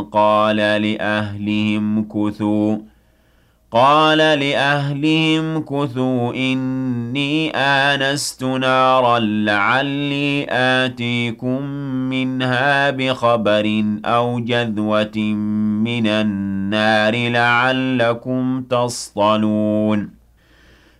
قال لأهلهم كثوا إني آنست نارا لعلي آتيكم منها بخبر أو جذوة من النار لعلكم تصطلون